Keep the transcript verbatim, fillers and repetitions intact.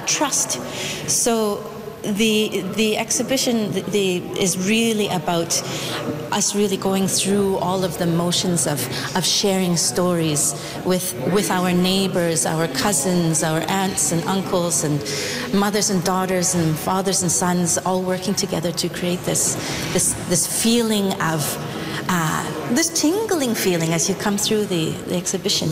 trust. So the the exhibition the, the, is really about us really going through all of the motions of, of sharing stories with with our neighbors, our cousins, our aunts and uncles, and mothers and daughters and fathers and sons, all working together to create this this this feeling of uh, this tingling feeling as you come through the, the exhibition.